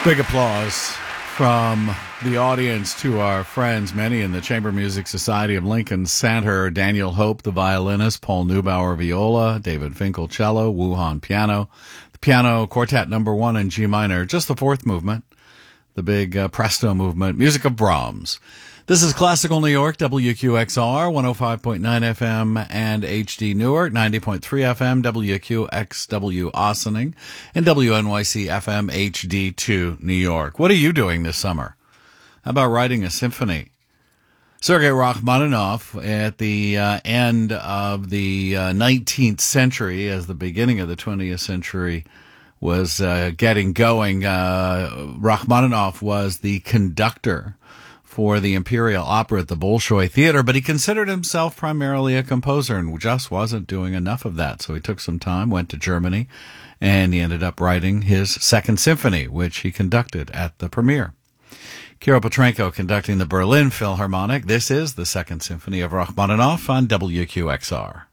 Big applause from the audience to our friends, many in the Chamber Music Society of Lincoln Center. Daniel Hope, the violinist, Paul Neubauer, viola, David Finkel, cello, Wu Han, piano. The piano quartet number 1 in G minor, just the fourth movement, the big presto movement, music of Brahms. This is Classical New York, WQXR, 105.9 FM and HD Newark, 90.3 FM, WQXW Ossining, and WNYC FM HD2 New York. What are you doing this summer? How about writing a symphony? Sergei Rachmaninoff, at the end of the 19th century, as the beginning of the 20th century was getting going, Rachmaninoff was the conductor for the Imperial Opera at the Bolshoi Theater, but he considered himself primarily a composer and just wasn't doing enough of that. So he took some time, went to Germany, and he ended up writing his Second Symphony, which he conducted at the premiere. Kirill Petrenko conducting the Berlin Philharmonic. This is the Second Symphony of Rachmaninoff on WQXR.